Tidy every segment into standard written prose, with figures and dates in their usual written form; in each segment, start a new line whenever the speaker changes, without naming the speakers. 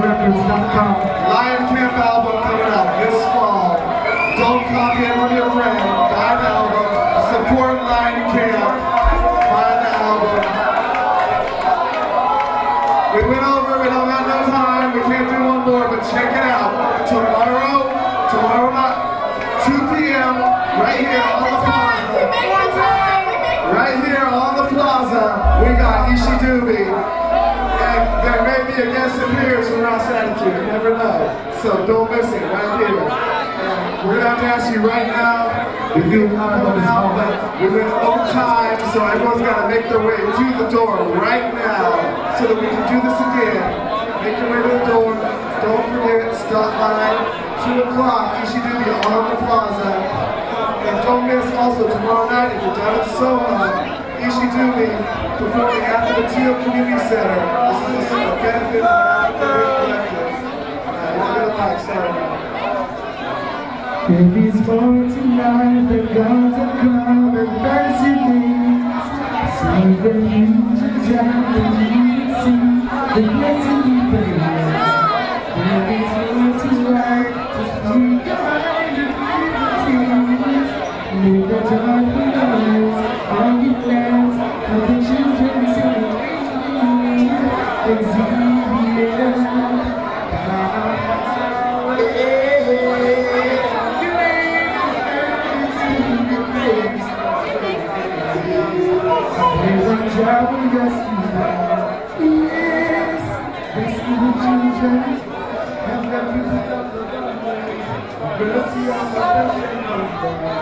LionCampRecords.com.
Lion Camp album coming out this fall. Don't copy it from your friend. Buy the album. Support Lion Camp. Buy the album. We went over, we don't have no time. We can't do one more, but check it out. Tomorrow night, 2 p.m. right here on the plaza. Right here on the plaza, we got Ishi Dubie. And there may be a guest appearance from Ross Attitude, you never know. So don't miss it, right here. And we're gonna have to ask you right now, if you come out, but we went over time, so everyone's gotta make their way to the door right now, so that we can do this again. Make your way to the door, don't forget, stop by 2 o'clock, Ishi Dubie on the plaza. And don't miss also tomorrow night, if you're down at Soho, Ishi Dubie performing after the Teal Community Center. This is a benefit of the Collective. We're gonna like sorry.
If it's for tonight, the gods have come and fancy things. See the future down and you see the blessing you bring. If it's for tonight, just leave your mind and leave the tears. Make a joyful noise, all your plans, and the children sing. Exhibit. Travel rescue now. Yes, rescue the children and let me pick up the runway. Mercy on the ocean number.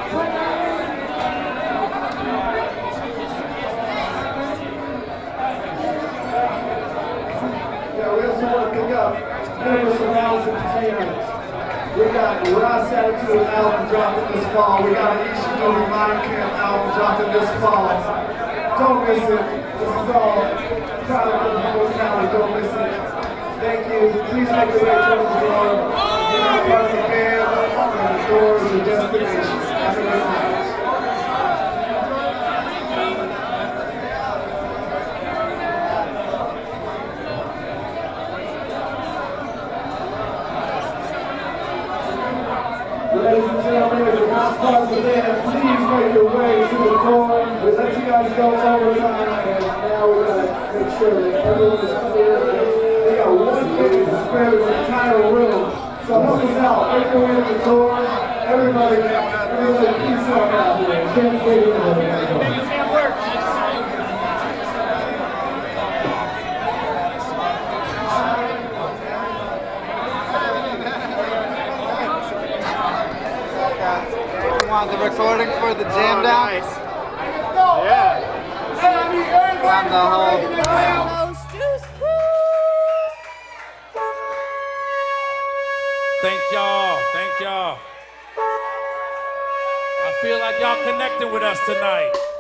Yeah, we also want to pick up Universal Rouse Entertainment. We got Ross Attitude album dropping this fall. We got an Ishi Dubie Lion Camp album dropping this fall. Don't miss it. This is all product of the whole county. Don't miss it. Thank you. Please make your way towards the door. If you're not part of the band, the doors are destinations. Have a good night. Ladies and gentlemen, if you're not part of the band, please make your way to the door. We let you guys go overtime, and now we're going to make sure that everyone is clear. We got one ticket to spare this entire room. So help us out. Make your way to the door. Everybody, peace out here. Can't wait anymore.
Want the recording for the jam down?
Nice. Yeah.
On the whole.
Thank y'all. Thank y'all. I feel like y'all connecting with us tonight.